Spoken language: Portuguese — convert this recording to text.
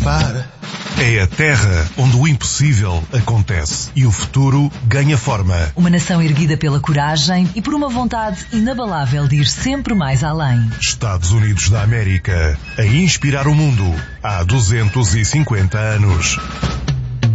para. É a terra onde o impossível acontece e o futuro ganha forma. Uma nação erguida pela coragem e por uma vontade inabalável de ir sempre mais além. Estados Unidos da América, a inspirar o mundo há 250 anos.